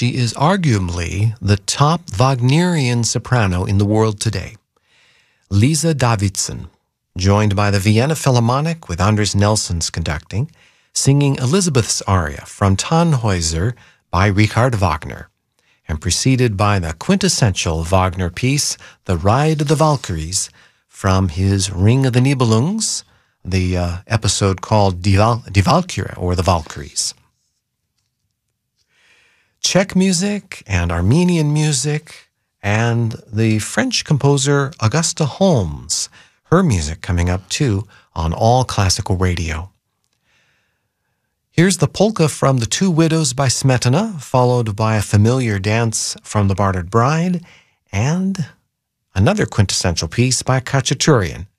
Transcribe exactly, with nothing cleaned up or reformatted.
She is arguably the top Wagnerian soprano in the world today. Lisa Davidson, joined by the Vienna Philharmonic with Andres Nelsons conducting, singing Elizabeth's aria from Tannhäuser by Richard Wagner, and preceded by the quintessential Wagner piece, The Ride of the Valkyries, from his Ring of the Nibelungs, the uh, episode called Die, Val- Die Valkyrie, or the Valkyries. Czech music and Armenian music, and the French composer Augusta Holmes, her music coming up too on All Classical Radio. Here's the polka from The Two Widows by Smetana, followed by a familiar dance from The Bartered Bride, and another quintessential piece by Khachaturian,